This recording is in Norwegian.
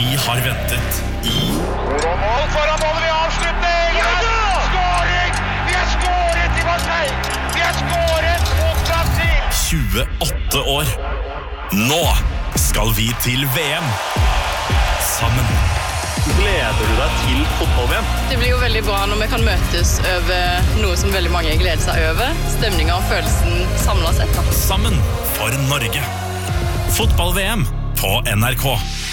Vi har ventet i Mål foran målet, vi avslutter! Ja! Skåring! Vi har skåret i Marseille! Vi har skåret mot Brasil! 28 år. Nå skal vi til VM. Sammen. Gleder du deg til fotball-VM? Det blir jo veldig bra når vi kan møtes over noe som veldig mange gleder seg over. Stemningen og følelsen samlet sett. Sammen for Norge. Fotball-VM på NRK.